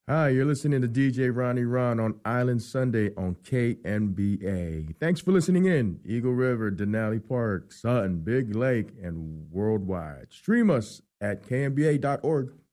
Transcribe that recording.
Hi, you're listening to DJ Ronnie Ron on Island Sunday on KNBA. Thanks for listening in. Eagle River, Denali Park, Sutton, Big Lake, and worldwide. Stream us at knba.org.